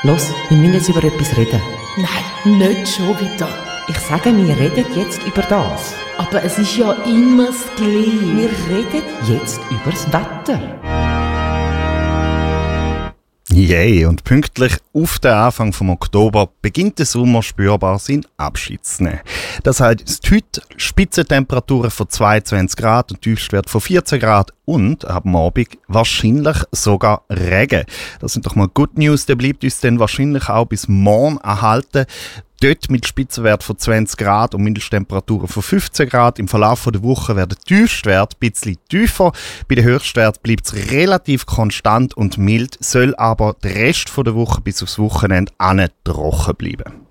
Los, wir müssen jetzt über etwas reden. Nein, nicht schon wieder. Ich sage, wir reden jetzt über das. Aber es ist ja immer das Gleiche. Wir reden jetzt über das Wetter. Yay, und pünktlich auf den Anfang vom Oktober beginnt der Sommer spürbar seinen Abschied zu nehmen. Das heisst heute Spitzentemperaturen von 22 Grad und Tiefstwert von 14 Grad und am Abend wahrscheinlich sogar Regen. Das sind doch mal Good News, der bleibt uns dann wahrscheinlich auch bis morgen erhalten. Dort mit Spitzenwert von 20 Grad und Mindesttemperaturen von 15 Grad. Im Verlauf der Woche werden die Tiefstwerte ein bisschen tiefer. Bei den Höchstwerten bleibt es relativ konstant und mild, soll aber der Rest der Woche bis aufs Wochenende trocken bleiben.